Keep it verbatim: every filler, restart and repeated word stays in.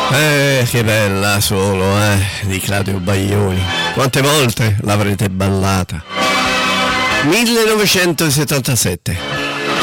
Eh, che bella solo, eh, di Claudio Baglioni. Quante volte l'avrete ballata? millenovecentosettantasette.